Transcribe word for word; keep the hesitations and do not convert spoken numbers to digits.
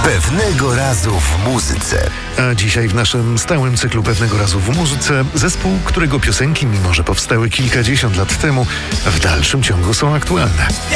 Pewnego razu w muzyce. A dzisiaj w naszym stałym cyklu Pewnego razu w muzyce zespół, którego piosenki, mimo że powstały kilkadziesiąt lat temu, w dalszym ciągu są aktualne.